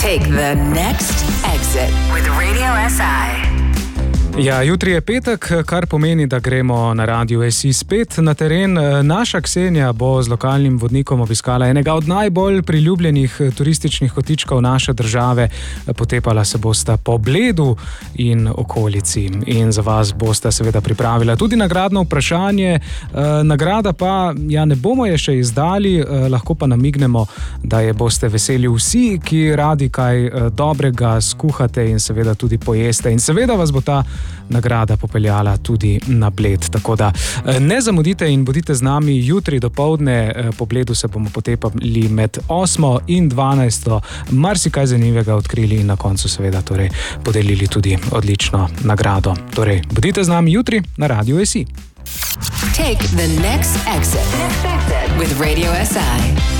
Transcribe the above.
Take the next exit with Radio SI. Ja, jutri je petek, kar pomeni, da gremo na Radio SI spet na teren. Naša Ksenija bo z lokalnim vodnikom obiskala enega od najbolj priljubljenih turističnih kotičkov naše države. Potepala se bosta po Bledu in okolici. In za vas bosta seveda pripravila tudi nagradno vprašanje. Nagrada pa, ne bomo je še izdali, lahko pa namignemo, da je boste veseli vsi, ki radi kaj dobrega skuhate in seveda tudi pojeste. In seveda vas bo ta nagrada popeljala tudi na Bled. Tako da ne zamudite in bodite z nami jutri dopoldne. Po Bledu se bomo potepali med 8. in 12. Marsikaj zanimivega odkrili in na koncu seveda podelili tudi odlično nagrado. Torej, bodite z nami jutri na Radio SI. Take the next exit with Radio SI.